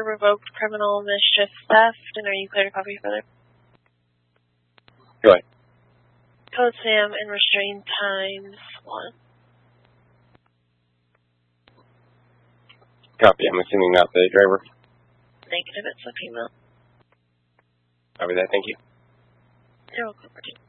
revoked criminal mischief theft, and are you clear to copy further? Go ahead. Code Sam and restrain times 1. Copy. I'm assuming not the driver. Negative, it's a female. Copy that. Thank you. You're welcome.